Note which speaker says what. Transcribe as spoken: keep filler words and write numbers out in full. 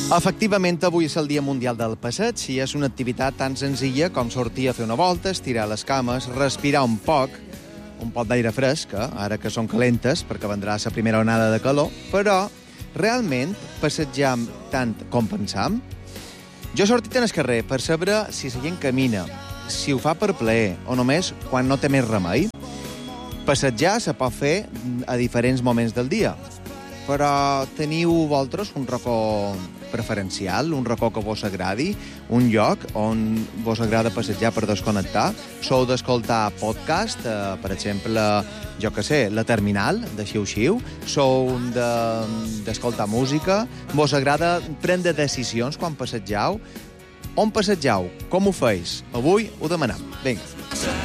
Speaker 1: Efectivament, avui és el Dia Mundial del Passeig i és una activitat tan senzilla com sortir a fer una volta, estirar les cames, respirar un poc, un pot d'aire fresc, ara que són calentes, perquè vendrà la primera onada de calor, però realment passejam tant com pensam? Jo he sortit en el carrer per saber si la gent camina, si ho fa per plaer o només quan no té més remei. Passejar se pot fer a diferents moments del dia, però teniu vosaltres un racó preferencial, un racó que vos agradi, un lloc on vos agrada passejar per desconnectar? Sou d'escoltar podcast, eh, per exemple, jo que sé, La Terminal, de Xiu-Xiu? Sou d'escoltar de, música? Vos agrada prendre decisions quan passegeu? On passegeu? Com ho feis? Avui ho demanem. Vinga.